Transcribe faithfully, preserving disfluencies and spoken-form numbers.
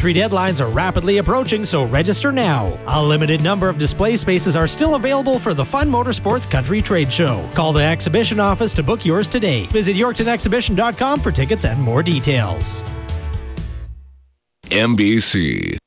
Entry deadlines are rapidly approaching, so register now. A limited number of display spaces are still available for the Fun Motorsports Country Trade Show. Call the exhibition office to book yours today. Visit Yorkton Exhibition dot com for tickets and more details. N B C